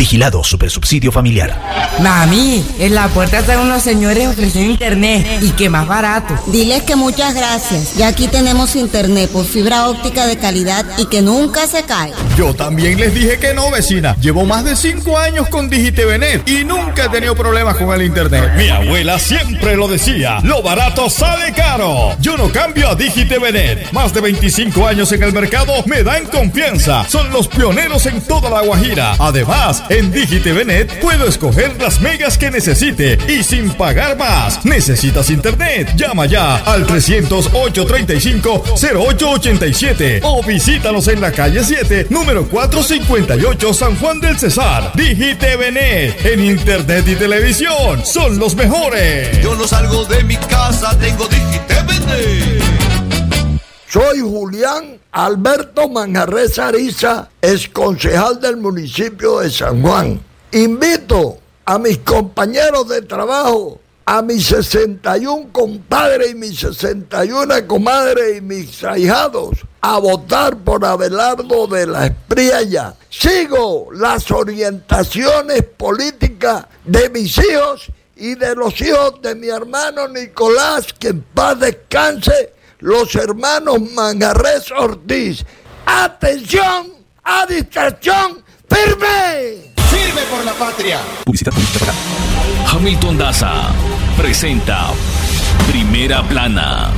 Vigilado Supersubsidio Familiar. Mami, en la puerta están unos señores ofreciendo internet y que más barato. Diles que muchas gracias. Ya aquí tenemos internet por fibra óptica de calidad y que nunca se cae. Yo también les dije que no, vecina. Llevo más de 5 años con DigiTVNet y nunca he tenido problemas con el internet. Mi abuela siempre lo decía, lo barato sale caro. Yo no cambio a DigiTVNet. Más de 25 años en el mercado me dan confianza. Son los pioneros en toda La Guajira. Además, en DigiTVNet puedo escoger las megas que necesite y sin pagar más. ¿Necesitas internet? Llama ya al 300-835-0887 o visítanos en la calle 7, número 458, San Juan del Cesar. DigiTVNet, en internet y televisión, son los mejores. Yo no salgo de mi casa, tengo DigiTVNet. Soy Julián Alberto Manjarrés Ariza, exconcejal del municipio de San Juan. Invito a mis compañeros de trabajo, a mis 61 compadres y mis 61 comadres y mis ahijados, a votar por Abelardo de la Espriella. Sigo las orientaciones políticas de mis hijos y de los hijos de mi hermano Nicolás, que en paz descanse, los hermanos Manjarrés Ortiz. ¡Atención! ¡A distracción! ¡Firme! ¡Firme por la patria! Publicidad política pagada. Hamilton Daza presenta Primera Plana.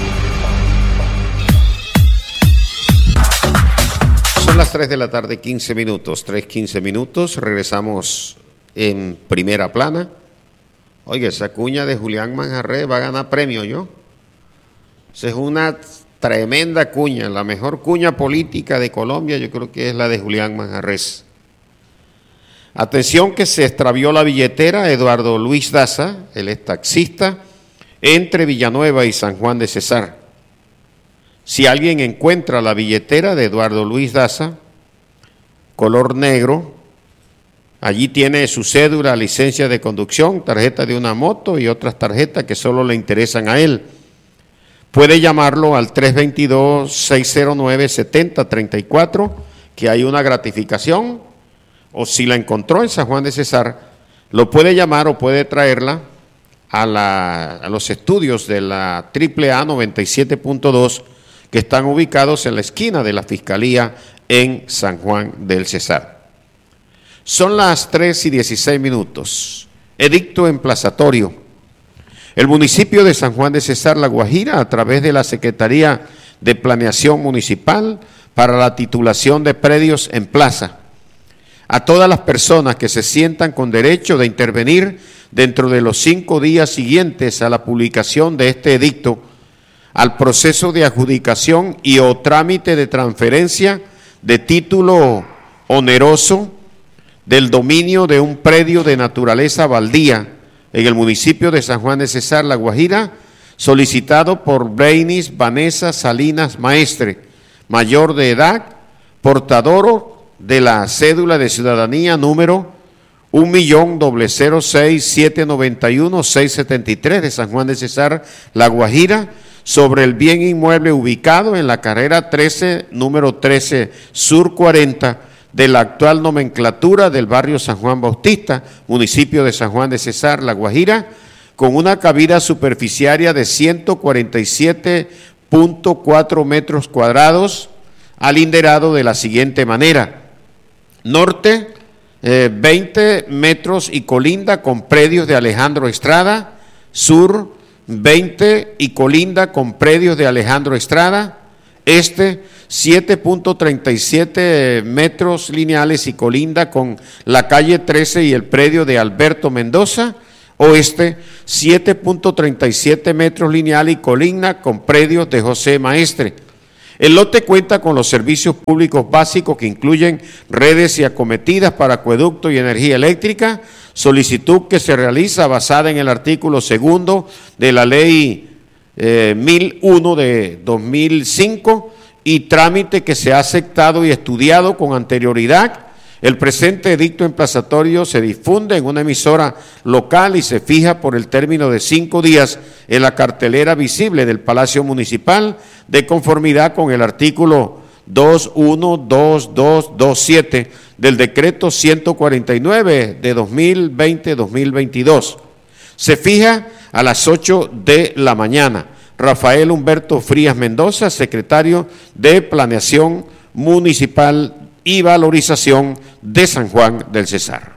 Son las 3 de la tarde, 15 minutos. 3:15 minutos. Regresamos en Primera Plana. Oye, esa cuña de Julián Manjarrés va a ganar premio, ¿yo? Esa es una tremenda cuña, la mejor cuña política de Colombia, yo creo que es la de Julián Manjarrés. Atención que se extravió la billetera Eduardo Luis Daza, él es taxista, entre Villanueva y San Juan de Cesar. Si alguien encuentra la billetera de Eduardo Luis Daza, color negro, allí tiene su cédula, licencia de conducción, tarjeta de una moto y otras tarjetas que solo le interesan a él. Puede llamarlo al 322-609-7034, que hay una gratificación, o si la encontró en San Juan de Cesar, lo puede llamar o puede traerla a los estudios de la AAA 97.2, que están ubicados en la esquina de la Fiscalía en San Juan del Cesar. Son las 3:16 minutos. Edicto emplazatorio. El municipio de San Juan de Cesar, La Guajira, a través de la Secretaría de Planeación Municipal para la titulación de predios en plaza, a todas las personas que se sientan con derecho de intervenir dentro de los 5 días siguientes a la publicación de este edicto, al proceso de adjudicación y o trámite de transferencia de título oneroso del dominio de un predio de naturaleza baldía en el municipio de San Juan de Cesar, La Guajira, solicitado por Breinis Vanessa Salinas Maestre, mayor de edad, portador de la cédula de ciudadanía número 1.006.791.673 de San Juan de Cesar, La Guajira, sobre el bien inmueble ubicado en la carrera 13, número 13, Sur 40, de la actual nomenclatura del barrio San Juan Bautista, municipio de San Juan de Cesar, La Guajira, con una cabida superficiaria de 147.4 metros cuadrados, alinderado de la siguiente manera: norte, 20 metros y colinda con predios de Alejandro Estrada; sur, 20 y colinda con predios de Alejandro Estrada; este, 7.37 metros lineales y colinda con la calle 13 y el predio de Alberto Mendoza; oeste, 7.37 metros lineales y colinda con predios de José Maestre. El lote cuenta con los servicios públicos básicos que incluyen redes y acometidas para acueducto y energía eléctrica, solicitud que se realiza basada en el artículo 2 de la ley 1001 de 2005 y trámite que se ha aceptado y estudiado con anterioridad. El presente edicto emplazatorio se difunde en una emisora local y se fija por el término de 5 días en la cartelera visible del Palacio Municipal, de conformidad con el artículo 212227 del decreto 149 de 2020-2022. Se fija a las 8 de la mañana. Rafael Humberto Frías Mendoza, secretario de Planeación Municipal y Valorización de San Juan del Cesar.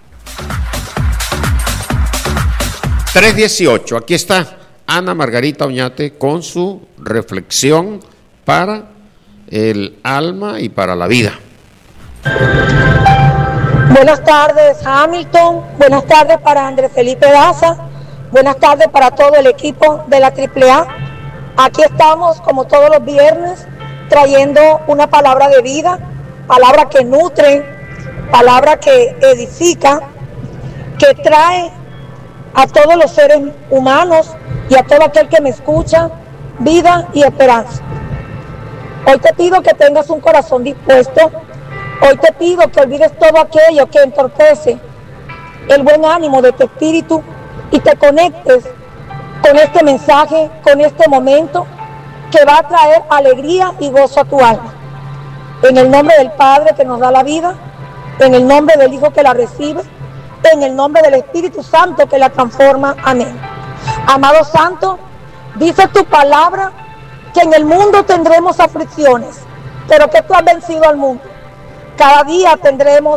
3:18. Aquí está Ana Margarita Oñate con su reflexión para el alma y para la vida. Buenas tardes, Hamilton. Buenas tardes para Andrés Felipe Daza. Buenas tardes para todo el equipo de la AAA. Aquí estamos, como todos los viernes, trayendo una palabra de vida, palabra que nutre, palabra que edifica, que trae a todos los seres humanos y a todo aquel que me escucha, vida y esperanza. Hoy te pido que tengas un corazón dispuesto. Hoy te pido que olvides todo aquello que entorpece el buen ánimo de tu espíritu y te conectes con este mensaje, con este momento que va a traer alegría y gozo a tu alma. En el nombre del Padre que nos da la vida, en el nombre del Hijo que la recibe, en el nombre del Espíritu Santo que la transforma. Amén. Amado Santo, dice tu palabra que en el mundo tendremos aflicciones, pero que tú has vencido al mundo. Cada día tendremos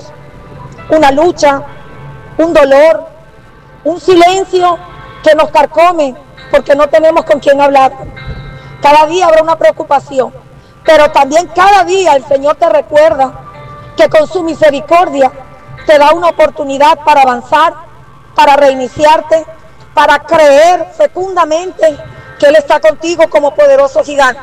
una lucha, un dolor, un silencio que nos carcome porque no tenemos con quién hablar. Cada día habrá una preocupación, pero también cada día el Señor te recuerda que con su misericordia te da una oportunidad para avanzar, para reiniciarte, para creer fecundamente que Él está contigo como poderoso gigante.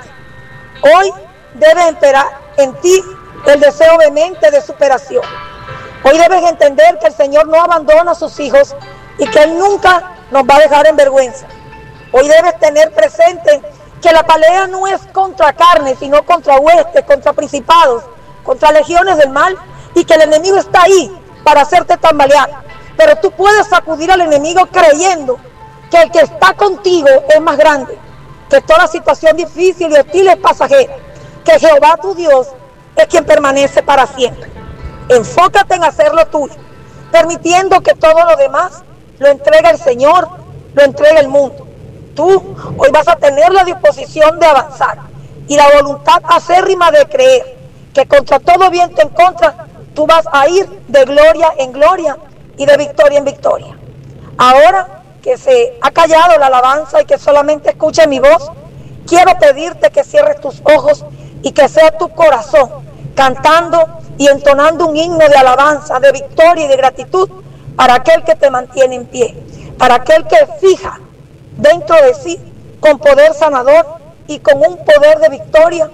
Hoy debe imperar en ti el deseo vehemente de superación. Hoy debes entender que el Señor no abandona a sus hijos y que Él nunca nos va a dejar en vergüenza. Hoy debes tener presente que la pelea no es contra carne, sino contra huestes, contra principados, contra legiones del mal, y que el enemigo está ahí para hacerte tambalear. Pero tú puedes sacudir al enemigo creyendo que el que está contigo es más grande, que toda situación difícil y hostil es pasajera, que Jehová tu Dios es quien permanece para siempre. Enfócate en hacerlo tuyo, permitiendo que todo lo demás lo entregue el Señor, lo entregue el mundo. Tú hoy vas a tener la disposición de avanzar y la voluntad acérrima de creer que contra todo viento en contra, tú vas a ir de gloria en gloria y de victoria en victoria. Ahora que se ha callado la alabanza y que solamente escuche mi voz, quiero pedirte que cierres tus ojos y que sea tu corazón cantando y entonando un himno de alabanza, de victoria y de gratitud para aquel que te mantiene en pie, para aquel que fija dentro de sí con poder sanador y con un poder de victoria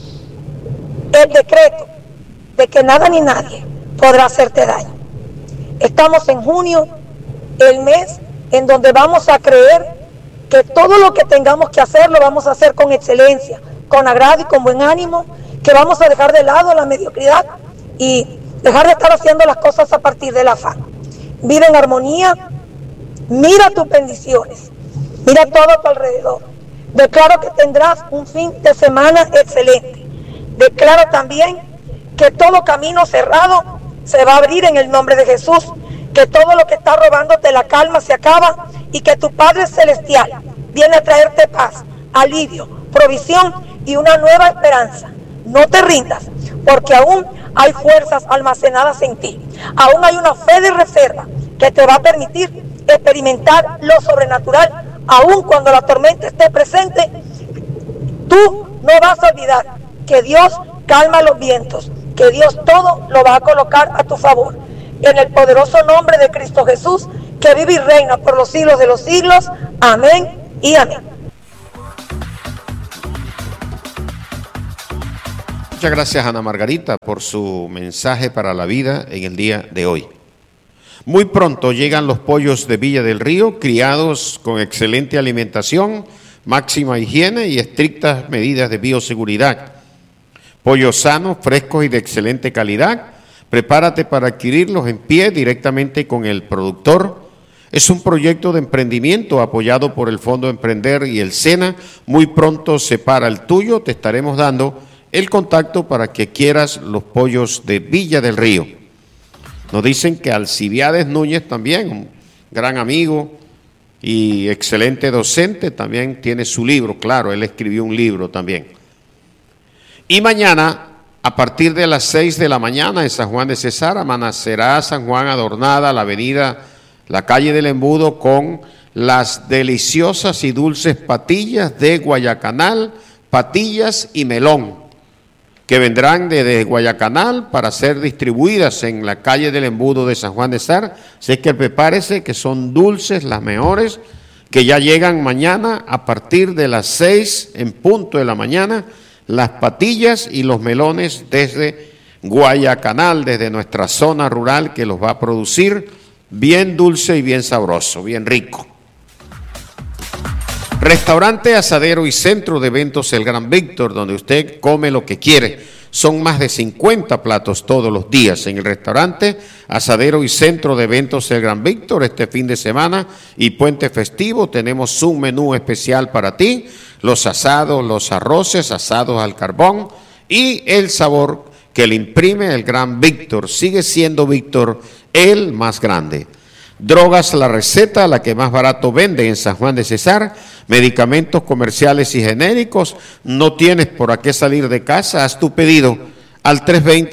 el decreto de que nada ni nadie podrá hacerte daño. Estamos en junio, el mes en donde vamos a creer que todo lo que tengamos que hacer lo vamos a hacer con excelencia, con agrado y con buen ánimo, que vamos a dejar de lado la mediocridad y dejar de estar haciendo las cosas a partir del afán. Vive en armonía, mira tus bendiciones, mira todo a tu alrededor. Declaro que tendrás un fin de semana excelente. Declaro también que todo camino cerrado se va a abrir en el nombre de Jesús, que todo lo que está robándote la calma se acaba y que tu Padre Celestial viene a traerte paz, alivio, provisión y una nueva esperanza. No te rindas, porque aún hay fuerzas almacenadas en ti. Aún hay una fe de reserva que te va a permitir experimentar lo sobrenatural. Aún cuando la tormenta esté presente, tú no vas a olvidar que Dios calma los vientos, que Dios todo lo va a colocar a tu favor. En el poderoso nombre de Cristo Jesús, que vive y reina por los siglos de los siglos. Amén y amén. Muchas gracias, Ana Margarita, por su mensaje para la vida en el día de hoy. Muy pronto llegan los pollos de Villa del Río, criados con excelente alimentación, máxima higiene y estrictas medidas de bioseguridad. Pollos sanos, frescos y de excelente calidad. Prepárate para adquirirlos en pie directamente con el productor. Es un proyecto de emprendimiento apoyado por el Fondo Emprender y el SENA. Muy pronto separa el tuyo. Te estaremos dando el contacto para que quieras los pollos de Villa del Río. Nos dicen que Alcibiades Núñez también, un gran amigo y excelente docente, también tiene su libro, claro, él escribió un libro también. Y mañana, a partir de las 6 de la mañana en San Juan de Cesar, amanecerá San Juan adornada la avenida, la calle del Embudo, con las deliciosas y dulces patillas de Guayacanal, patillas y melón, que vendrán desde Guayacanal para ser distribuidas en la calle del Embudo de San Juan de Cesar. Así que prepárese, que son dulces, las mejores, que ya llegan mañana a partir de las 6 en punto de la mañana, las patillas y los melones desde Guayacanal, desde nuestra zona rural, que los va a producir bien dulce y bien sabroso, bien rico. Restaurante, asadero y centro de eventos El Gran Víctor, donde usted come lo que quiere. Son más de 50 platos todos los días en el restaurante, asadero y centro de eventos El Gran Víctor. Este fin de semana y puente festivo tenemos un menú especial para ti. Los asados, los arroces, asados al carbón y el sabor que le imprime El Gran Víctor. Sigue siendo Víctor el más grande. Drogas La Receta, la que más barato vende en San Juan de Cesar. Medicamentos comerciales y genéricos. No tienes por qué salir de casa. Haz tu pedido al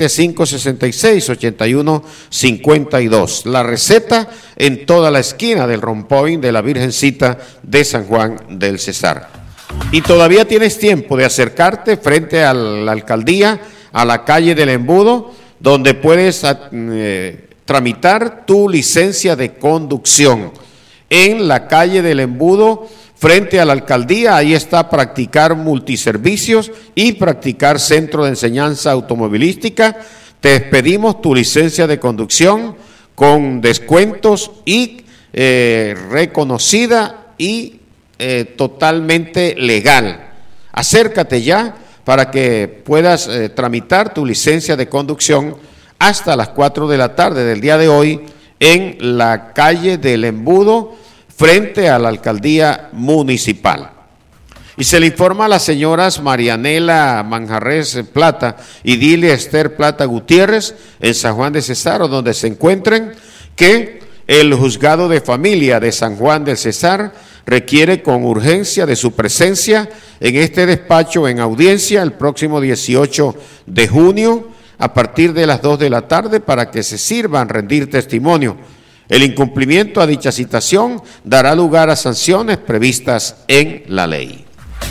320-566-8152. La Receta, en toda la esquina del Rompoint de la Virgencita de San Juan del Cesar. Y todavía tienes tiempo de acercarte frente a la alcaldía, a la calle del Embudo, donde puedes tramitar tu licencia de conducción. En la calle del Embudo, frente a la alcaldía, ahí está practicar multiservicios y practicar centro de enseñanza automovilística. Te pedimos tu licencia de conducción con descuentos y reconocida y totalmente legal. Acércate ya para que puedas tramitar tu licencia de conducción hasta las 4 de la tarde del día de hoy en la calle del Embudo, frente a la alcaldía municipal. Y se le informa a las señoras Marianela Manjarres Plata y Dilia Esther Plata Gutiérrez en San Juan de Cesar, donde se encuentren, que el juzgado de familia de San Juan del Cesar requiere con urgencia de su presencia en este despacho en audiencia el próximo 18 de junio a partir de las 2 de la tarde para que se sirvan rendir testimonio. El incumplimiento a dicha citación dará lugar a sanciones previstas en la ley.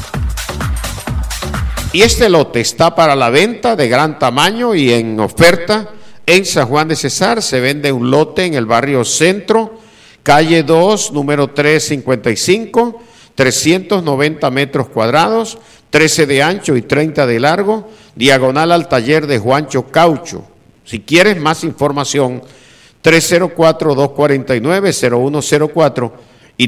Y este lote está para la venta, de gran tamaño y en oferta en San Juan de Cesar. Se vende un lote en el barrio Centro, calle 2, número 355, 390 metros cuadrados, 13 de ancho y 30 de largo, diagonal al taller de Juancho Caucho. Si quieres más información, 304-249-0104 y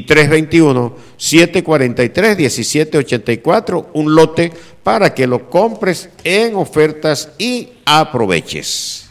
321-743-1784, un lote para que lo compres en ofertas y aproveches.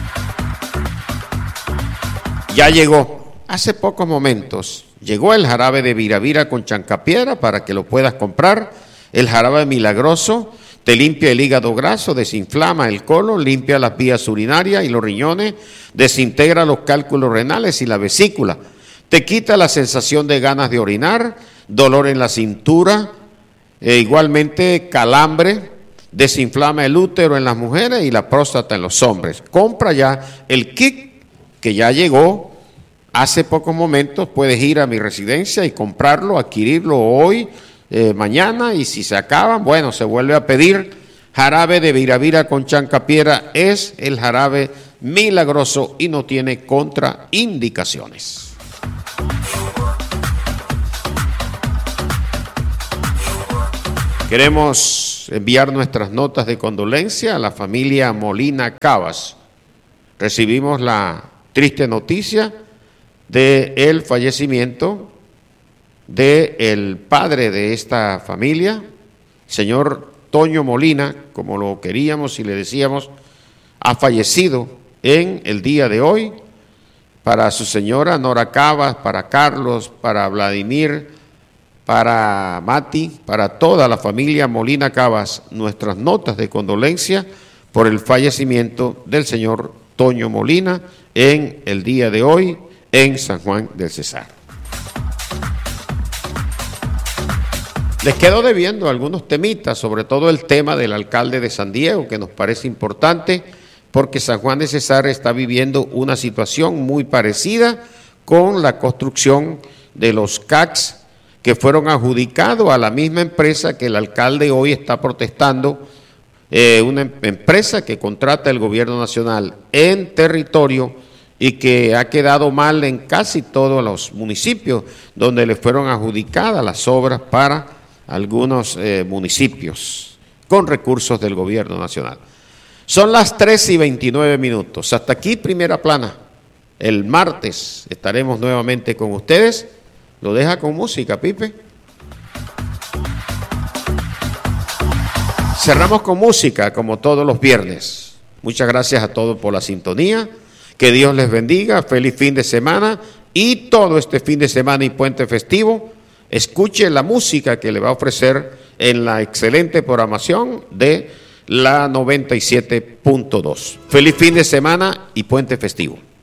Ya llegó, hace pocos momentos, llegó el jarabe de Viravira con chancapiedra para que lo puedas comprar. El jarabe milagroso te limpia el hígado graso, desinflama el colon, limpia las vías urinarias y los riñones, desintegra los cálculos renales y la vesícula, te quita la sensación de ganas de orinar, dolor en la cintura, igualmente calambre, desinflama el útero en las mujeres y la próstata en los hombres. Compra ya el kit que ya llegó hace pocos momentos. Puedes ir a mi residencia y comprarlo, adquirirlo hoy, mañana, y si se acaban, bueno, se vuelve a pedir. Jarabe de Viravira con chancapiedra es el jarabe milagroso y no tiene contraindicaciones. Queremos enviar nuestras notas de condolencia a la familia Molina Cabas. Recibimos la triste noticia del fallecimiento del padre de esta familia, señor Toño Molina, como lo queríamos y le decíamos, ha fallecido en el día de hoy. Para su señora Nora Cabas, para Carlos, para Vladimir, para Mati, para toda la familia Molina Cabas, nuestras notas de condolencia por el fallecimiento del señor Toño Molina en el día de hoy en San Juan del Cesar. Les quedo debiendo algunos temitas, sobre todo el tema del alcalde de San Diego, que nos parece importante porque San Juan de Cesar está viviendo una situación muy parecida con la construcción de los CACs que fueron adjudicados a la misma empresa que el alcalde hoy está protestando, una empresa que contrata el gobierno nacional en territorio y que ha quedado mal en casi todos los municipios donde le fueron adjudicadas las obras para algunos municipios con recursos del gobierno nacional. Son las 3:29. Hasta aquí Primera Plana. El martes estaremos nuevamente con ustedes. Lo deja con música, Pipe. Cerramos con música como todos los viernes. Muchas gracias a todos por la sintonía. Que Dios les bendiga. Feliz fin de semana. Y todo este fin de semana y puente festivo, escuche la música que le va a ofrecer en la excelente programación de la 97.2. Feliz fin de semana y puente festivo.